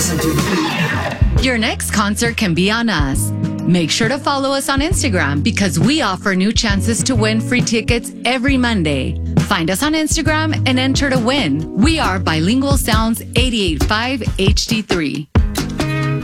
listen to the beat. Your next concert can be on us. Make sure to follow us on Instagram because we offer new chances to win free tickets every Monday. Find us on Instagram and enter to win. We are Bilingual Sounds 88.5 HD3.